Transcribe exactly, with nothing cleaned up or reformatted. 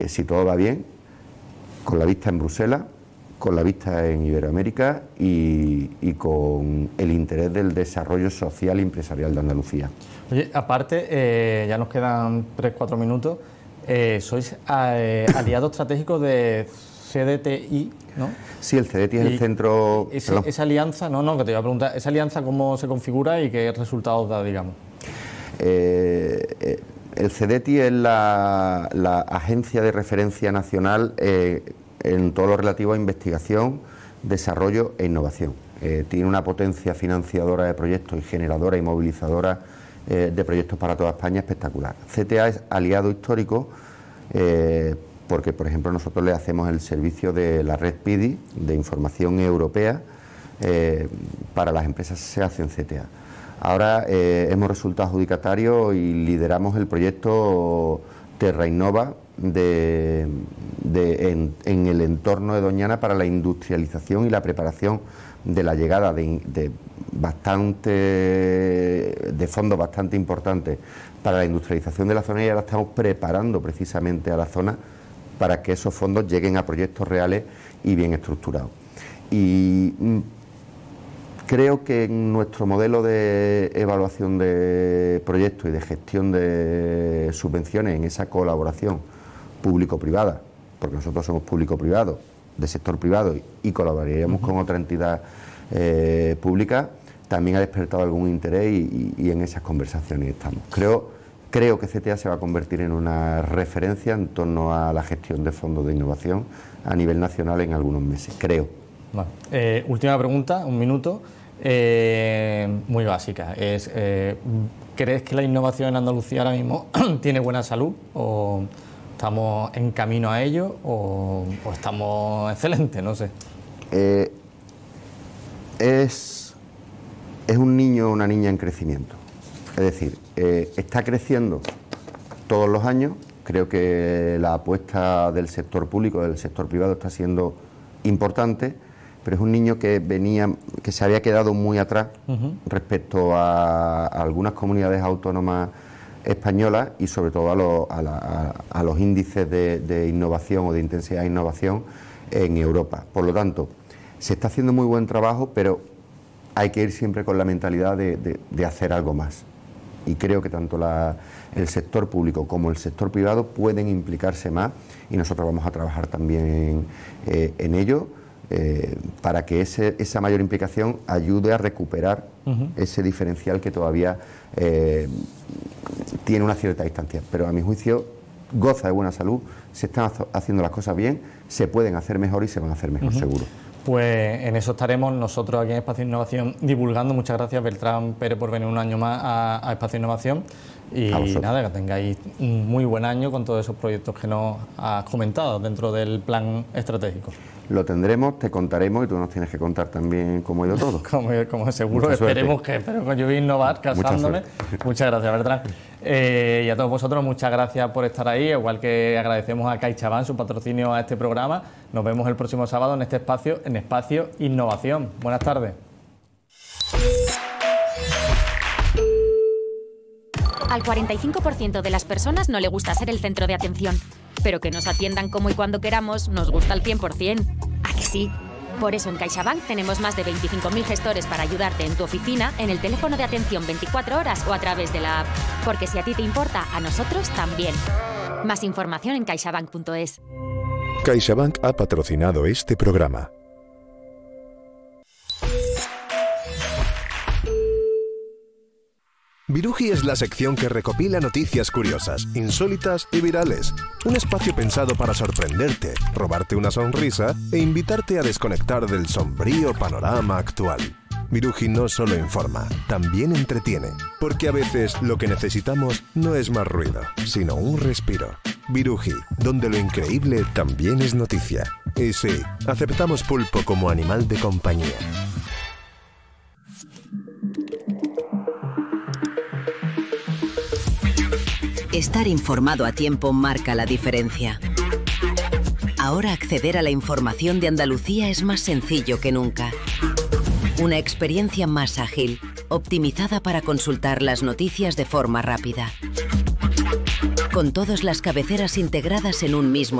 eh, si todo va bien, con la vista en Bruselas, con la vista en Iberoamérica y, y con el interés del desarrollo social y empresarial de Andalucía. Oye, aparte, eh, ya nos quedan tres cuatro minutos, eh, sois eh, aliados estratégicos de C D T I, ¿no? Sí, el C D T I es el centro... Ese, esa alianza, no, no, que te iba a preguntar, ¿esa alianza cómo se configura y qué resultados da, digamos? Eh, eh, el C D T I es la, la agencia de referencia nacional eh, en todo lo relativo a investigación, desarrollo e innovación. Eh, tiene una potencia financiadora de proyectos y generadora y movilizadora eh, de proyectos para toda España espectacular. C T A es aliado histórico eh, porque, por ejemplo, nosotros le hacemos el servicio de la red P I D I, de información europea, eh, para las empresas se hace en C T A. Ahora eh, hemos resultado adjudicatarios y lideramos el proyecto Terra Innova de, de, en, en el entorno de Doñana para la industrialización y la preparación de la llegada de, de bastante de fondos bastante importantes para la industrialización de la zona, y ahora estamos preparando precisamente a la zona para que esos fondos lleguen a proyectos reales y bien estructurados. Y mm, creo que en nuestro modelo de evaluación de proyectos y de gestión de subvenciones, en esa colaboración público-privada, porque nosotros somos público-privado, de sector privado, y colaboraríamos uh-huh. con otra entidad eh, pública, también ha despertado algún interés y, y, y en esas conversaciones estamos. Creo, creo que C T A se va a convertir en una referencia en torno a la gestión de fondos de innovación a nivel nacional en algunos meses, creo. Vale. Eh, última pregunta, un minuto, eh, muy básica. Es, eh, ¿crees que la innovación en Andalucía ahora mismo tiene buena salud? ¿O estamos en camino a ello? ¿O, o estamos excelentes? No sé. Eh, es, es un niño o una niña en crecimiento. Es decir, eh, está creciendo todos los años. Creo que la apuesta del sector público, del sector privado, está siendo importante, pero es un niño que venía, que se había quedado muy atrás uh-huh. respecto a, a algunas comunidades autónomas españolas y sobre todo a, lo, a, la, a, a los índices de, de innovación o de intensidad de innovación en Europa. Por lo tanto, se está haciendo muy buen trabajo, pero hay que ir siempre con la mentalidad de, de, de hacer algo más. Y creo que tanto la, el sector público como el sector privado pueden implicarse más, y nosotros vamos a trabajar también eh, en ello, eh, para que ese, esa mayor implicación ayude a recuperar uh-huh. ese diferencial que todavía eh, tiene una cierta distancia. Pero a mi juicio goza de buena salud, se están haciendo las cosas bien, se pueden hacer mejor y se van a hacer mejor, uh-huh. seguro. Pues en eso estaremos nosotros aquí en Espacio Innovación divulgando. Muchas gracias, Beltrán Pérez, por venir un año más a, a Espacio Innovación. Y nada, que tengáis un muy buen año con todos esos proyectos que nos has comentado dentro del plan estratégico. Lo tendremos, te contaremos y tú nos tienes que contar también cómo ha ido todo. como, como seguro, mucha esperemos suerte. que pero yo voy a innovar casándome. Mucha Muchas gracias, Beltrán. Eh, y a todos vosotros, muchas gracias por estar ahí, igual que agradecemos a CaixaBank su patrocinio a este programa. Nos vemos el próximo sábado en este espacio, en Espacio Innovación. Buenas tardes. Al cuarenta y cinco por ciento de las personas no le gusta ser el centro de atención, pero que nos atiendan como y cuando queramos nos gusta al cien por ciento. ¿A que sí? Por eso en CaixaBank tenemos más de veinticinco mil gestores para ayudarte en tu oficina, en el teléfono de atención veinticuatro horas o a través de la app. Porque si a ti te importa, a nosotros también. Más información en caixabank punto es. CaixaBank ha patrocinado este programa. Viruji es la sección que recopila noticias curiosas, insólitas y virales. Un espacio pensado para sorprenderte, robarte una sonrisa e invitarte a desconectar del sombrío panorama actual. Viruji no solo informa, también entretiene, porque a veces lo que necesitamos no es más ruido, sino un respiro. Viruji, donde lo increíble también es noticia. Y sí, aceptamos pulpo como animal de compañía. Estar informado a tiempo marca la diferencia. Ahora acceder a la información de Andalucía es más sencillo que nunca. Una experiencia más ágil, optimizada para consultar las noticias de forma rápida. con todas las cabeceras integradas en un mismo